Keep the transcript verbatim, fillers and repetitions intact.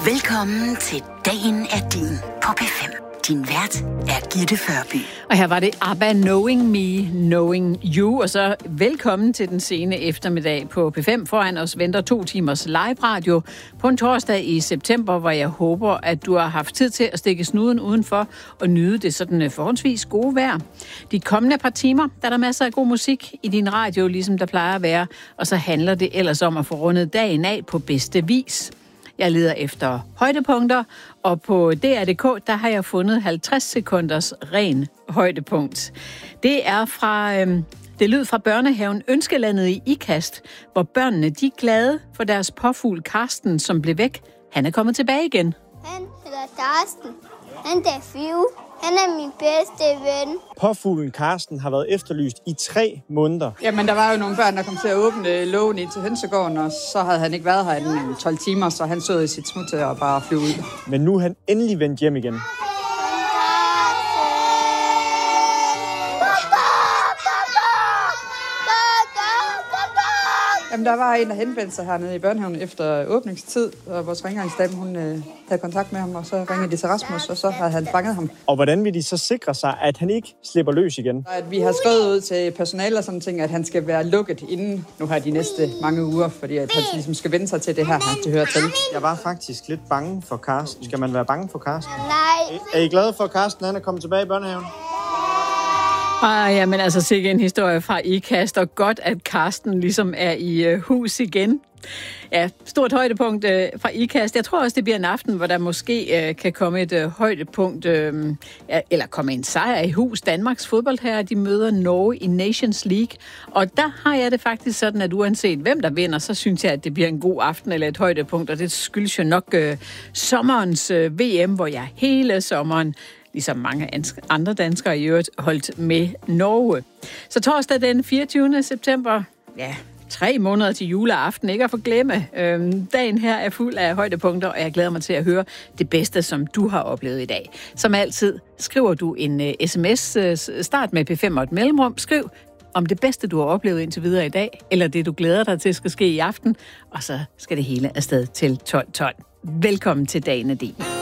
Velkommen til Dagen er din på P fem. Din vært er Gitte Førby. Og her var det ABBA, Knowing Me, Knowing You. Og så velkommen til den sene eftermiddag på P fem. Foran os venter to timers live-radio på en torsdag i september, hvor jeg håber, at du har haft tid til at stikke snuden udenfor og nyde det sådan forholdsvis gode vejr. De kommende par timer, der er der masser af god musik i din radio, ligesom der plejer at være. Og så handler det ellers om at få rundet dagen af på bedste vis. Jeg leder efter højdepunkter, og på D R punktum d k, der har jeg fundet halvtreds sekunders ren højdepunkt. Det er fra, øhm, det lyd fra børnehaven Ønskelandet i Ikast, hvor børnene de er glade for deres påfugl Karsten, som blev væk. Han er kommet tilbage igen. Han hedder Karsten. Han er fire. Han er min bedste ven. Påfuglen Karsten har været efterlyst i tre måneder. Jamen, der var jo nogle børn, der kom til at åbne lågen ind til hønsegården, og så havde han ikke været her inden tolv timer, så han stod i sit smut til at bare flyve ud. Men nu er han endelig vendt hjem igen. Jamen, der var en, der henvendte sig hernede i børnehaven efter åbningstid, og vores rengøringsdame, hun øh, havde kontakt med ham, og så ringede de til Rasmus, og så havde han fanget ham. Og hvordan vil de så sikre sig, at han ikke slipper løs igen? At vi har skrevet ud til personale og sådan ting, at han skal være lukket inden nu her de næste mange uger, fordi at han ligesom skal vende sig til det her, han det hører til. Jeg var faktisk lidt bange for Karsten. Skal man være bange for Karsten? Nej. Er I glade for, at Karsten han er kommet tilbage i børnehaven? Ah, ja, men altså sikke en historie fra Ikast, og godt, at Karsten ligesom er i uh, hus igen. Ja, stort højdepunkt uh, fra Ikast. Jeg tror også, det bliver en aften, hvor der måske uh, kan komme et uh, højdepunkt, uh, ja, eller komme en sejr i hus. Danmarks fodboldherrer, de møder Norge i Nations League, og der har jeg det faktisk sådan, at uanset hvem der vinder, så synes jeg, at det bliver en god aften eller et højdepunkt, og det skyldes jo nok uh, sommerens uh, V M, hvor jeg hele sommeren, ligesom mange andre danskere i øvrigt, holdt med Norge. Så torsdag den fireogtyvende september, ja, tre måneder til juleaften, ikke at forglemme. Øhm, dagen her er fuld af højdepunkter, og jeg glæder mig til at høre det bedste, som du har oplevet i dag. Som altid, skriver du en uh, sms, uh, start med P fem og et mellemrum, skriv om det bedste, du har oplevet indtil videre i dag, eller det, du glæder dig til, skal ske i aften, og så skal det hele afsted til tolv tolv. Velkommen til Dagen er din.